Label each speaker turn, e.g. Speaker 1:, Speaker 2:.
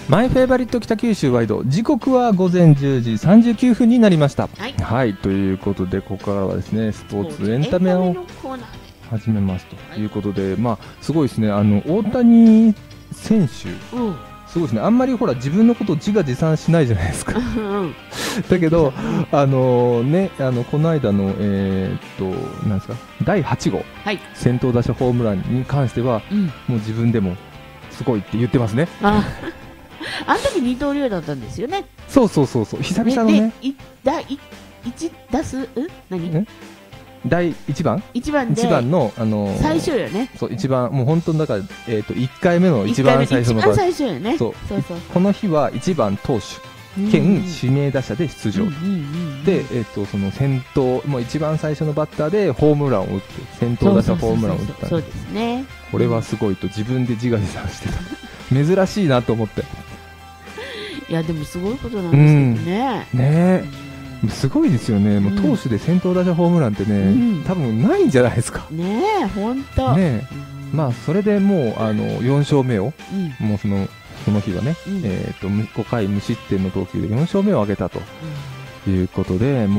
Speaker 1: マイフェイバリット北九州ワイド、時刻は午前10時39分になりました。
Speaker 2: はい、
Speaker 1: はい、ということでここからはですね、スポーツエンタメを始めますということで、まあすごいですね、大谷選手、すごいですね。あんまりほら自分のことを自画自賛しないじゃないですかだけどね、この間のなんですか、第8号、はい、先頭打者ホームランに関しては、もう自分でもすごいって言ってますね。
Speaker 2: あの時二刀流だったんですよね。
Speaker 1: そうそうそうそう、久々のね。
Speaker 2: 第1打数何？
Speaker 1: 第1番の
Speaker 2: 最初よね。
Speaker 1: そう、一番もう本当にだから1回目の一番最初の
Speaker 2: 一番最初よね。そう
Speaker 1: この日は1番投手兼指名打者で出場で、その先頭もう一番最初のバッターでホームランを打って、先頭打者ホームランを打った。
Speaker 2: そうですね。
Speaker 1: これはすごいと自分で自画自賛してた珍しいなと思って。
Speaker 2: いやでもすごいことなんですよね。
Speaker 1: ねえ、すごいですよね。もう投手で先頭打者ホームランってね、多分ないんじゃないですか。
Speaker 2: ねえ、本当。
Speaker 1: ねえ、まあそれでもう4勝目を、もうその日はね、5回無失点の投球で4勝目を挙げたということで、もう